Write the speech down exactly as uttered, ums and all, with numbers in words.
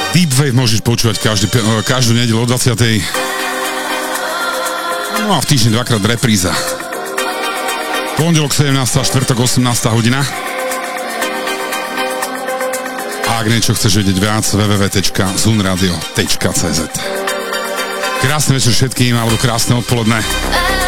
Deep Wave môžeš počúvať každý, každú nedeľu o dvadsiatej. No a v týždni dvakrát repríza. Pondelok sedemnásta, štvrtok osemnásta hodina. A ak niečo chceš vedieť viac, w w w bodka zunradio bodka c z. Krásny večer všetkým, alebo krásne odpoledne.